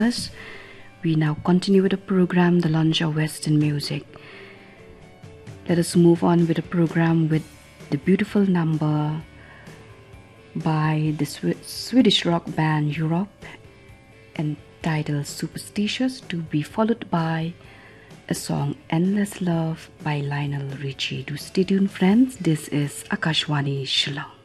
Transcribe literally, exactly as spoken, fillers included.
We now continue with the program, The Lunch of Western Music. Let us move on with the program with the beautiful number by the Sw Swedish rock band Europe entitled Superstitious, to be followed by a song Endless Love by Lionel Richie. Do stay tuned, friends. This is Akashwani Shillong.